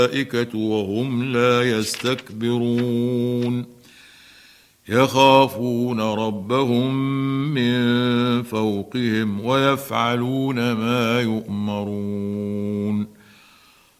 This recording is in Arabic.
الملائكة وهم لا يستكبرون يخافون ربهم من فوقهم ويفعلون ما يؤمرون